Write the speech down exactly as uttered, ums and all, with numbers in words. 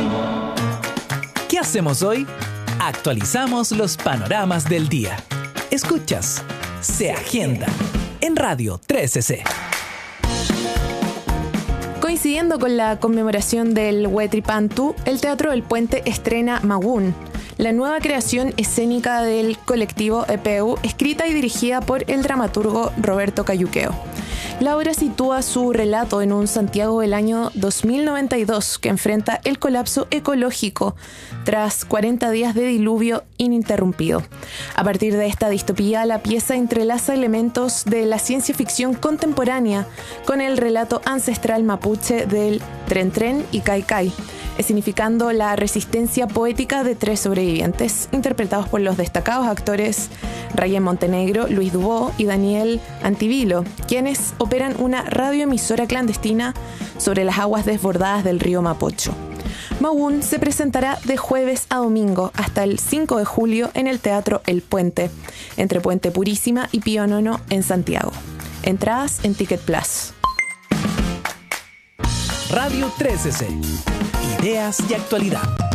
¿Qué hacemos hoy? Actualizamos los panoramas del día. Escuchas Se Agenda en Radio trece C. Coincidiendo con la conmemoración del Huetripantu, el Teatro del Puente estrena Magún, la nueva creación escénica del colectivo E P U, escrita y dirigida por el dramaturgo Roberto Cayuqueo. La obra sitúa su relato en un Santiago del año dos mil noventa y dos que enfrenta el colapso ecológico tras cuarenta días de diluvio ininterrumpido. A partir de esta distopía, la pieza entrelaza elementos de la ciencia ficción contemporánea con el relato ancestral mapuche del Tren Tren y Cai Cai, significando la resistencia poética de tres sobrevivientes, interpretados por los destacados actores Rayén Montenegro, Luis Dubó y Daniel Antivilo, quienes operan una radioemisora clandestina sobre las aguas desbordadas del río Mapocho. Magún se presentará de jueves a domingo hasta el cinco de julio en el Teatro El Puente, entre Puente Purísima y Pío Nono en Santiago. Entradas en Ticket Plus. Radio trece C. Ideas y actualidad.